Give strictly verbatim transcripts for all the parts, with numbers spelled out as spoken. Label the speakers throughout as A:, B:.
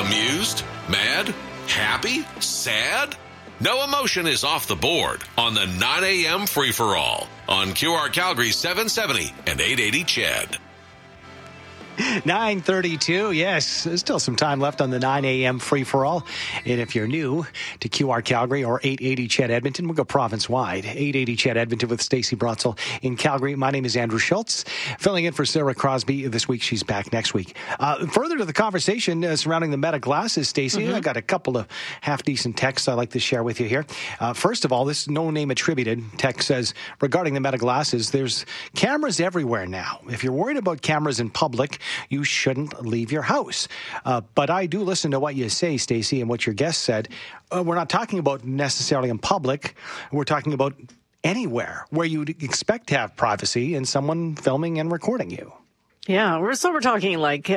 A: Amused? Mad? Happy? Sad? No emotion is off the board on the nine a.m. free-for-all on Q R Calgary seven seventy and eight eighty C H E D.
B: nine thirty-two, yes, there's still some time left on the nine a.m. free-for-all. And if you're new to Q R Calgary or eight eighty C H E D Edmonton, we'll go province-wide. eight eighty C H E D Edmonton with Stacey Brotzel in Calgary. My name is Andrew Schultz, filling in for Sarah Crosby this week. She's back next week. Uh, further to the conversation uh, surrounding the Meta glasses, Stacey, mm-hmm. I got a couple of half-decent texts I'd like to share with you here. Uh, first of all, this no name attributed text says, regarding the Meta glasses, there's cameras everywhere now. If you're worried about cameras in public, you shouldn't leave your house. Uh, but I do listen to what you say, Stacey, and what your guest said. Uh, we're not talking about necessarily in public. We're talking about anywhere where you'd expect to have privacy and someone filming and recording you.
C: Yeah, we're so we're talking like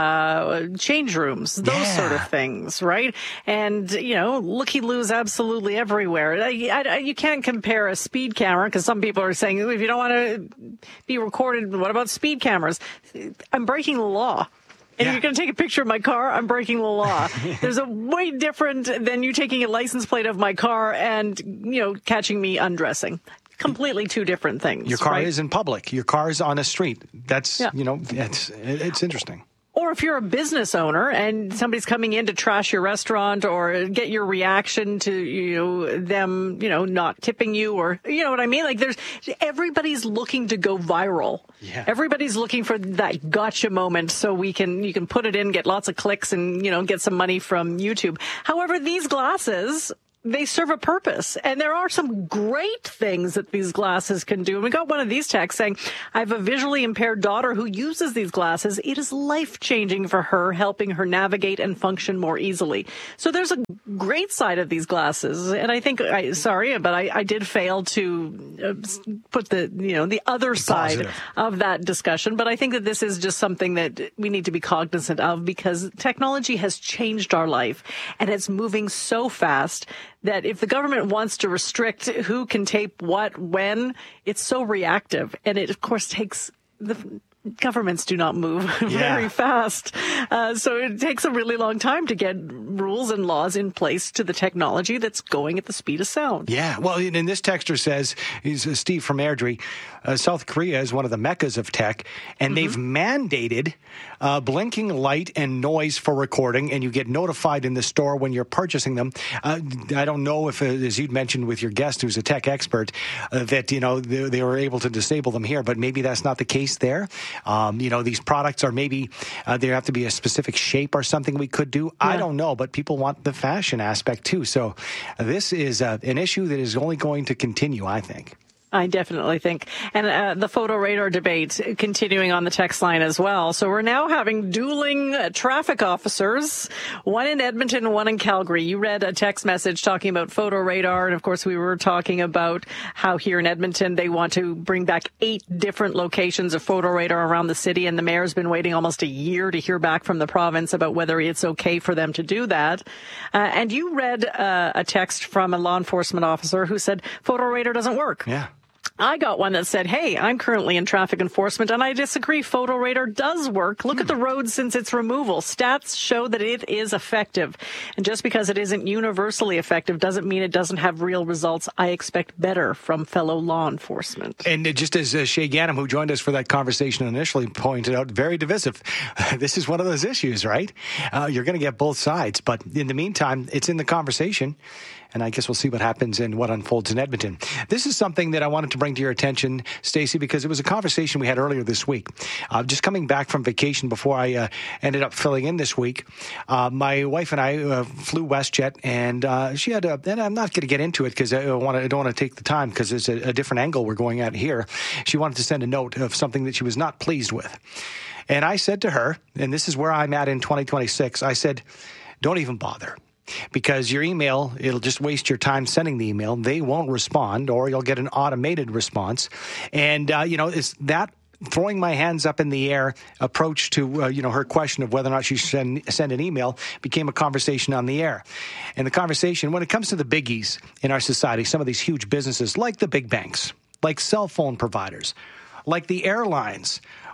C: uh change rooms, those yeah. sort of things, right? And, you know, looky-loos absolutely everywhere. I, I, you can't compare a speed camera, because some people are saying, if you don't want to be recorded, what about speed cameras? I'm breaking the law. And yeah. if you're going to take a picture of my car, I'm breaking the law. There's a way different than you taking a license plate of my car and, you know, catching me undressing. Completely two different things.
B: Your car
C: right?
B: is in public. Your car is on a street. That's,
C: yeah.
B: you know, it's, it's interesting.
C: Or if you're a business owner and somebody's coming in to trash your restaurant or get your reaction to, you know, them, you know, not tipping you, or, you know what I mean? Like, there's, everybody's looking to go viral.
B: Yeah.
C: Everybody's looking for that gotcha moment so we can, you can put it in, get lots of clicks and, you know, get some money from YouTube. However, these glasses, they serve a purpose, and there are some great things that these glasses can do. And we got one of these texts saying, I have a visually impaired daughter who uses these glasses. It is life-changing for her, helping her navigate and function more easily. So there's a great side of these glasses. And I think, I, sorry, but I, I did fail to uh, put the, you know, the other side
B: Positive.
C: of that discussion. But I think that this is just something that we need to be cognizant of, because technology has changed our life, and it's moving so fast that if the government wants to restrict who can tape what, when, it's so reactive. And it, of course, takes the governments do not move
B: yeah.
C: very fast. Uh, so it takes a really long time to get rules and laws in place to the technology that's going at the speed of sound.
B: Yeah. Well, and this texter says, he's uh, Steve from Airdrie, uh, South Korea is one of the meccas of tech, and mm-hmm. they've mandated uh, blinking light and noise for recording, and you get notified in the store when you're purchasing them. Uh, I don't know if, uh, as you'd mentioned with your guest, who's a tech expert, uh, that, you know, they, they were able to disable them here, but maybe that's not the case there. Um, you know, these products are maybe, uh, there have to be a specific shape or something we could do. Yeah. I don't know, but people want the fashion aspect too. So uh, this is uh, an issue that is only going to continue, I think.
C: I definitely think. And uh, the photo radar debate continuing on the text line as well. So we're now having dueling uh, traffic officers, one in Edmonton, one in Calgary. You read a text message talking about photo radar. And of course, we were talking about how here in Edmonton, they want to bring back eight different locations of photo radar around the city. And the mayor's been waiting almost a year to hear back from the province about whether it's okay for them to do that. Uh, and you read uh, a text from a law enforcement officer who said photo radar doesn't work.
B: Yeah.
C: I got one that said, hey, I'm currently in traffic enforcement, and I disagree. Photo radar does work. Look hmm. at the road since its removal. Stats show that it is effective. And just because it isn't universally effective doesn't mean it doesn't have real results. I expect better from fellow law enforcement.
B: And just as uh, Shay Gannam, who joined us for that conversation initially, pointed out, very divisive. This is one of those issues, right? Uh, you're going to get both sides. But in the meantime, it's in the conversation. And I guess we'll see what happens and what unfolds in Edmonton. This is something that I wanted to bring to your attention, Stacey, because it was a conversation we had earlier this week. Uh, just coming back from vacation before I uh, ended up filling in this week, uh, my wife and I uh, flew WestJet, and uh, she had a, and I'm not going to get into it because I, wanna, I don't want to take the time because it's a, a different angle we're going at here. She wanted to send a note of something that she was not pleased with. And I said to her, and this is where I'm at in twenty twenty-six, I said, don't even bother. Because your email, it'll just waste your time sending the email. They won't respond, or you'll get an automated response. And, uh, you know, it's that throwing my hands up in the air approach to, uh, you know, her question of whether or not she should send, send an email became a conversation on the air. And the conversation, when it comes to the biggies in our society, some of these huge businesses like the big banks, like cell phone providers, like the airlines,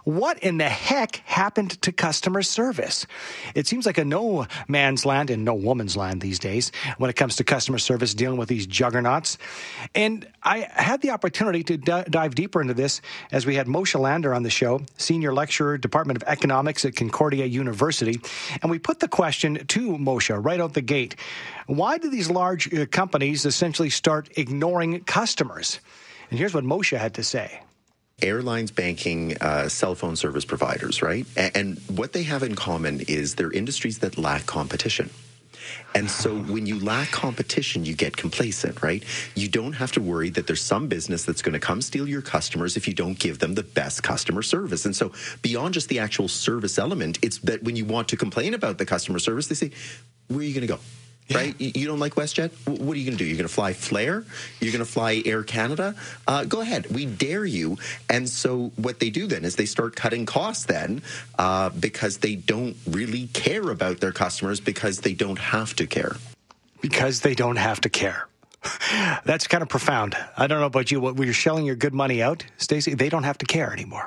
B: What in the heck happened to customer service? It seems like a no man's land and no woman's land these days when it comes to customer service, dealing with these juggernauts. And I had the opportunity to d- dive deeper into this as we had Moshe Lander on the show, Senior Lecturer, Department of Economics at Concordia University. And we put the question to Moshe right out the gate. Why do these large uh, companies essentially start ignoring customers? And here's what Moshe had to say.
D: Airlines, banking, uh, cell phone service providers, right? And, and what they have in common is they're industries that lack competition. And so when you lack competition, you get complacent, right? You don't have to worry that there's some business that's going to come steal your customers if you don't give them the best customer service. And so beyond just the actual service element, it's that when you want to complain about the customer service, they say, where are you going to go? Yeah. Right? You don't like WestJet? What are you going to do? You're going to fly Flair? You're going to fly Air Canada? Uh, go ahead. We dare you. And so what they do then is they start cutting costs then uh, because they don't really care about their customers because they don't have to care.
B: Because they don't have to care. That's kind of profound. I don't know about you. When you're shelling your good money out, Stacey, they don't have to care anymore.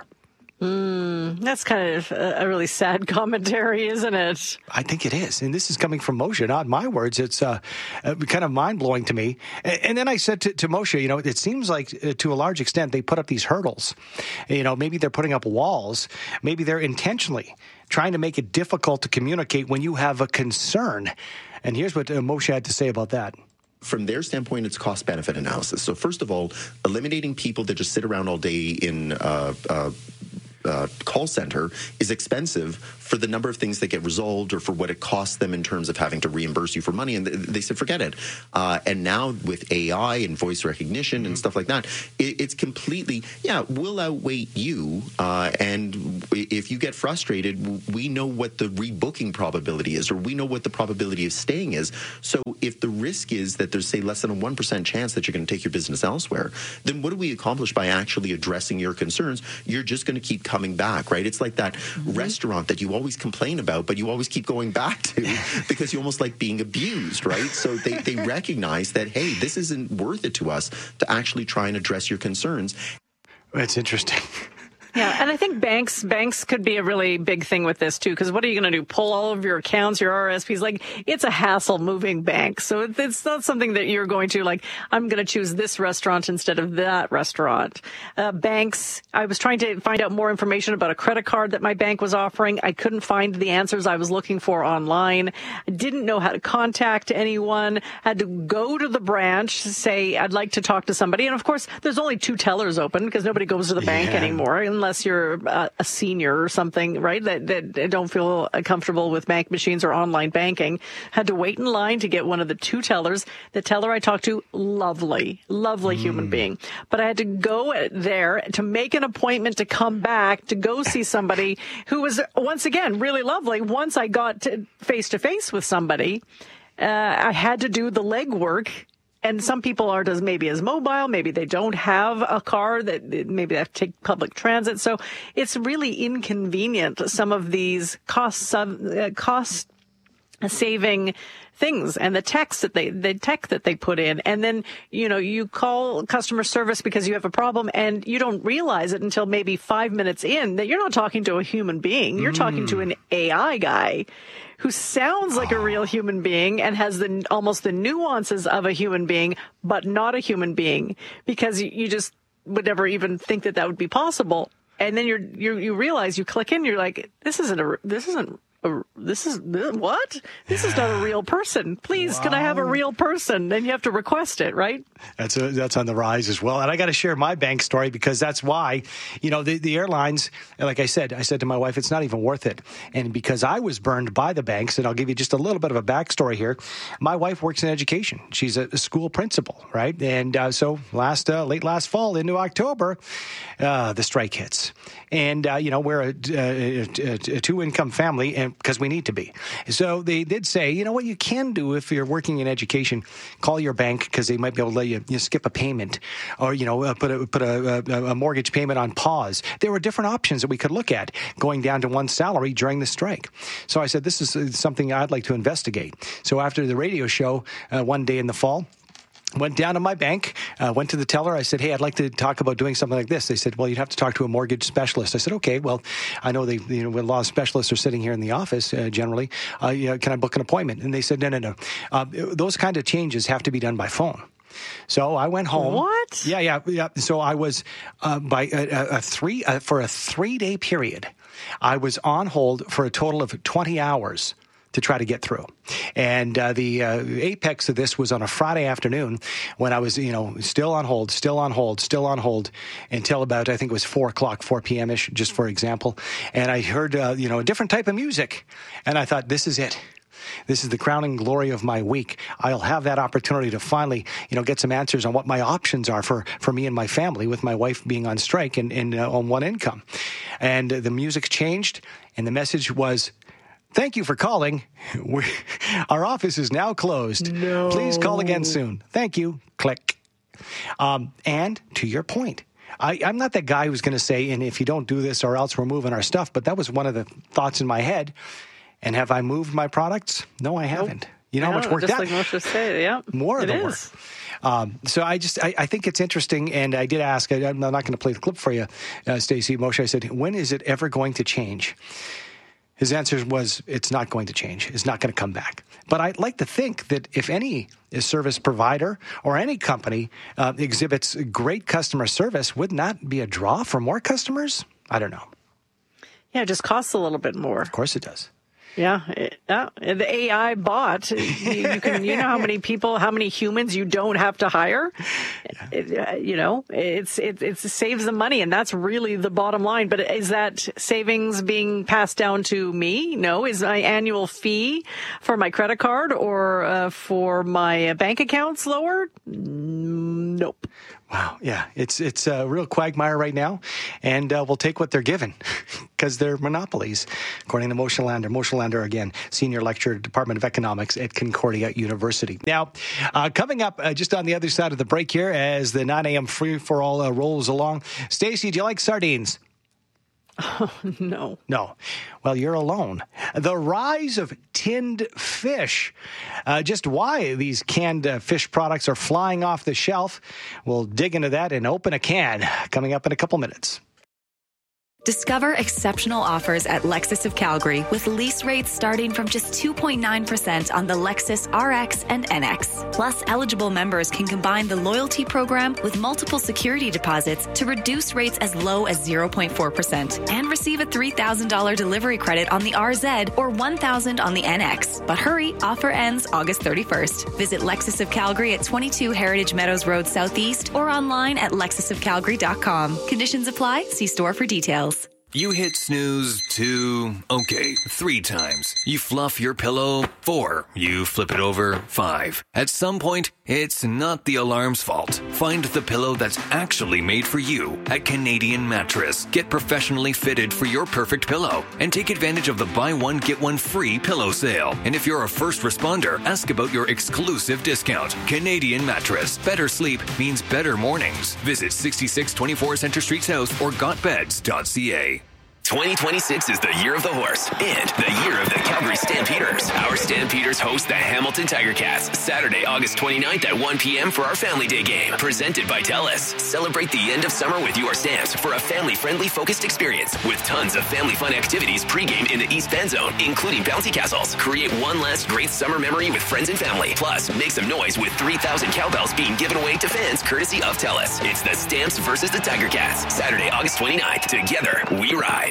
C: Mm, that's kind of a really sad commentary, isn't it?
B: I think it is. And this is coming from Moshe, not my words. It's uh, kind of mind-blowing to me. And then I said to, to Moshe, you know, it seems like uh, to a large extent they put up these hurdles. You know, maybe they're putting up walls. Maybe they're intentionally trying to make it difficult to communicate when you have a concern. And here's what uh, Moshe had to say about that.
D: From their standpoint, it's cost-benefit analysis. So first of all, eliminating people that just sit around all day in uh, uh, uh, call center is expensive for the number of things that get resolved or for what it costs them in terms of having to reimburse you for money. And they said, forget it. Uh, and now with A I and voice recognition mm-hmm. and stuff like that, it, it's completely, yeah, we'll outweigh you. Uh, and if you get frustrated, we know what the rebooking probability is, or we know what the probability of staying is. So if the risk is that there's, say, less than a one percent chance that you're going to take your business elsewhere, then what do we accomplish by actually addressing your concerns? You're just going to keep coming back, right? It's like that mm-hmm. restaurant that you always complain about, but you always keep going back to because you almost like being abused, right? So they, they recognize that, hey, this isn't worth it to us to actually try and address your concerns.
B: That's interesting.
C: Yeah, and I think banks banks could be a really big thing with this, too, because what are you going to do? Pull all of your accounts, your R R S Ps? Like, it's a hassle moving banks. So it's not something that you're going to, like, I'm going to choose this restaurant instead of that restaurant. Uh, banks, I was trying to find out more information about a credit card that my bank was offering. I couldn't find the answers I was looking for online. I didn't know how to contact anyone. Had to go to the branch, say, I'd like to talk to somebody. And, of course, there's only two tellers open because nobody goes to the bank yeah. anymore, unless unless you're uh, a senior or something, right, that, that don't feel comfortable with bank machines or online banking. Had to wait in line to get one of the two tellers. The teller I talked to, lovely, lovely mm. human being. But I had to go there to make an appointment to come back to go see somebody who was, once again, really lovely. Once I got to face-to-face with somebody, uh, I had to do the legwork. And some people aren't as maybe as mobile. Maybe they don't have a car, that maybe they have to take public transit. So it's really inconvenient, some of these cost uh, cost saving things and the text that they the tech that they put in. And then, you know, you call customer service because you have a problem and you don't realize it until maybe five minutes in that you're not talking to a human being. You're mm. talking to an A I guy who sounds like a real human being and has the almost the nuances of a human being, but not a human being, because you just would never even think that that would be possible. And then you're, you you realize, you click in, you're like, this isn't a, this isn't a, this is, what? This is not a real person. Please, wow. Can I have a real person? And you have to request it, right?
B: That's a, that's on the rise as well. And I got to share my bank story because that's why, you know, the, the airlines, like I said, I said to my wife, it's not even worth it. And because I was burned by the banks, and I'll give you just a little bit of a backstory here. My wife works in education. She's a, a school principal, right? And uh, so last, uh, late last fall into October, uh, the strike hits. And, uh, you know, we're a, a, a, a two-income family, and because we need to be. So they did say, you know what you can do if you're working in education, call your bank because they might be able to let you, you know, skip a payment or, you know, uh, put a put a, a, a mortgage payment on pause. There were different options that we could look at going down to one salary during the strike. So I said, this is something I'd like to investigate. So after the radio show uh, one day in the fall, Went down to my bank, uh, went to the teller. I said, hey, I'd like to talk about doing something like this. They said, well, you'd have to talk to a mortgage specialist. I said, okay, well, I know they, you know, a lot of specialists are sitting here in the office uh, generally. Uh, you know, can I book an appointment? And they said, no, no, no. Uh, those kind of changes have to be done by phone. So I went home.
C: What?
B: Yeah, yeah, yeah. So I was uh, by a, a three uh, for a three day period. I was on hold for a total of twenty hours to try to get through. And uh, the uh, apex of this was on a Friday afternoon when I was, you know, still on hold, still on hold, still on hold until about, I think it was four o'clock, four p.m.-ish, just for example. And I heard, uh, you know, a different type of music. And I thought, this is it. This is the crowning glory of my week. I'll have that opportunity to finally, you know, get some answers on what my options are for, for me and my family, with my wife being on strike and, and uh, on one income. And uh, the music changed, and the message was, thank you for calling. We're, our office is now closed.
C: No.
B: Please call again soon. Thank you. Click. Um, and to your point, I, I'm not that guy who's going to say, and if you don't do this or else we're moving our stuff, but that was one of the thoughts in my head. And have I moved my products? No, I haven't. Nope. You know
C: yeah,
B: how much work
C: just
B: that
C: like Moshe said, yeah.
B: More of
C: it
B: the
C: is.
B: work. Um, so I just, I, I think it's interesting, and I did ask, I, I'm not going to play the clip for you, uh, Stacey. Moshe, I said, when is it ever going to change? His answer was, it's not going to change. It's not going to come back. But I'd like to think that if any service provider or any company uh, exhibits great customer service, wouldn't that be a draw for more customers? I don't know.
C: Yeah, it just costs a little bit more.
B: Of course it does.
C: Yeah, it, uh, the A I bot. You, you can, you know, how many people, how many humans you don't have to hire. Yeah. It, uh, you know, it's it, it saves them money, and that's really the bottom line. But is that savings being passed down to me? No. Is my annual fee for my credit card or uh, for my bank accounts lower? Nope.
B: Wow. Yeah. It's it's a real quagmire right now, and uh, we'll take what they're given because they're monopolies, according to Moshe Lander. Moshe Lander, again, senior lecturer, Department of Economics at Concordia University. Now, uh, coming up uh, just on the other side of the break here as the nine a.m. free-for-all uh, rolls along. Stacey, do you like sardines?
C: Oh, no.
B: No. Well, you're alone. The rise of tinned fish. Uh, just why these canned uh, fish products are flying off the shelf. We'll dig into that and open a can coming up in a couple minutes.
E: Discover exceptional offers at Lexus of Calgary with lease rates starting from just two point nine percent on the Lexus R X and N X. Plus, eligible members can combine the loyalty program with multiple security deposits to reduce rates as low as zero point four percent and receive a three thousand dollars delivery credit on the R Z or one thousand dollars on the N X. But hurry, offer ends August thirty-first. Visit Lexus of Calgary at twenty-two Heritage Meadows Road Southeast or online at lexus of calgary dot com. Conditions apply. See store for details.
F: You hit snooze two, okay, three times. You fluff your pillow four. You flip it over five. At some point, it's not the alarm's fault. Find the pillow that's actually made for you at Canadian Mattress. Get professionally fitted for your perfect pillow and take advantage of the buy one, get one free pillow sale. And if you're a first responder, ask about your exclusive discount. Canadian Mattress. Better sleep means better mornings. Visit sixty-six twenty-four Centre Street South or got beds dot c a.
G: twenty twenty-six is the year of the horse and the year of the Calgary Stampeders. Our Stampeders host the Hamilton Tiger Cats Saturday, August twenty-ninth at one p.m. for our Family Day game, presented by TELUS. Celebrate the end of summer with your Stamps for a family-friendly focused experience with tons of family fun activities pregame in the East Bend Zone, including bouncy castles. Create one last great summer memory with friends and family. Plus, make some noise with three thousand cowbells being given away to fans courtesy of TELUS. It's the Stamps versus the Tiger Cats, Saturday, August twenty-ninth. Together, we ride.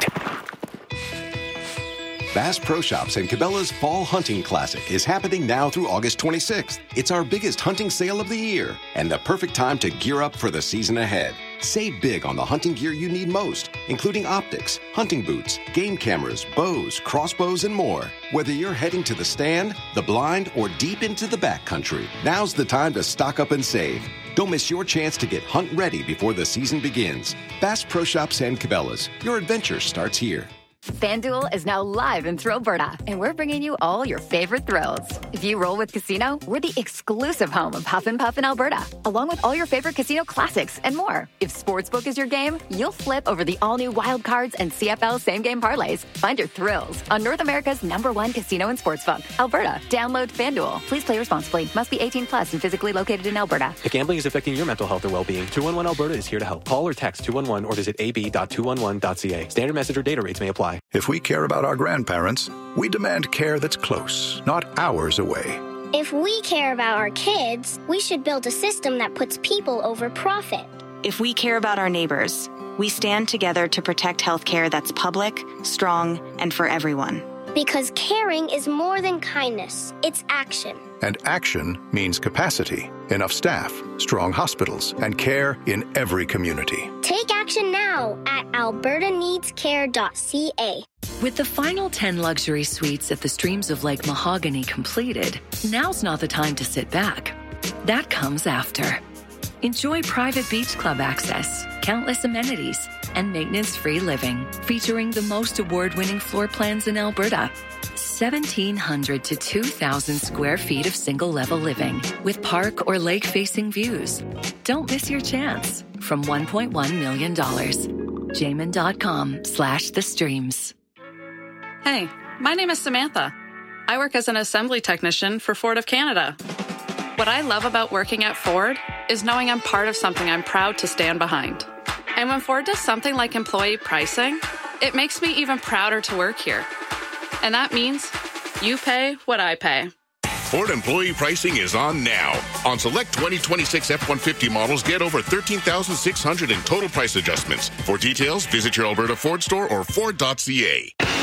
H: Bass Pro Shops and Cabela's Fall Hunting Classic is happening now through August twenty-sixth. It's our biggest hunting sale of the year and the perfect time to gear up for the season ahead. Save big on the hunting gear you need most, including optics, hunting boots, game cameras, bows, crossbows, and more. Whether you're heading to the stand, the blind, or deep into the backcountry, now's the time to stock up and save. Don't miss your chance to get hunt ready before the season begins. Bass Pro Shops and Cabela's. Your adventure starts here.
I: FanDuel is now live in Thrillberta, and we're bringing you all your favorite thrills. If you roll with Casino, we're the exclusive home of Huff and Puff in Alberta, along with all your favorite casino classics and more. If Sportsbook is your game, you'll flip over the all-new Wild Cards and C F L same-game parlays. Find your thrills on North America's number one casino and sportsbook, Alberta. Download FanDuel. Please play responsibly. Must be eighteen plus and physically located in Alberta.
J: If gambling is affecting your mental health or well-being, two one one Alberta is here to help. Call or text two one one or visit a b dot two one one dot c a. Standard message or data rates may apply.
K: If we care about our grandparents, we demand care that's close, not hours away.
L: If we care about our kids, we should build a system that puts people over profit.
M: If we care about our neighbors, we stand together to protect healthcare that's public, strong, and for everyone.
L: Because caring is more than kindness, it's action.
K: And action means capacity, enough staff, strong hospitals, and care in every community.
L: Take action now at alberta needs care dot c a.
N: With the final ten luxury suites at the Streams of Lake Mahogany completed, now's not the time to sit back. That comes after. Enjoy private beach club access, countless amenities, and maintenance-free living, featuring the most award-winning floor plans in Alberta. seventeen hundred to two thousand square feet of single-level living with park or lake-facing views. Don't miss your chance. From one point one million dollars. Jamin.com slash the streams.
O: Hey, my name is Samantha. I work as an assembly technician for Ford of Canada. What I love about working at Ford is knowing I'm part of something I'm proud to stand behind. And when Ford does something like employee pricing, it makes me even prouder to work here. And that means you pay what I pay.
P: Ford employee pricing is on now. On select twenty twenty-six F one fifty models, get over thirteen thousand six hundred dollars in total price adjustments. For details, visit your Alberta Ford store or Ford dot c a.